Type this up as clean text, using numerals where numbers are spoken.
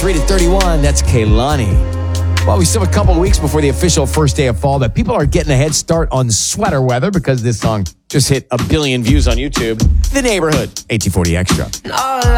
33 to 31. That's Kehlani. Well, we still have a couple of weeks before the official first day of fall, but people are getting a head start on sweater weather because this song just hit 1 billion views on YouTube. The Neighborhood, 1840 Extra.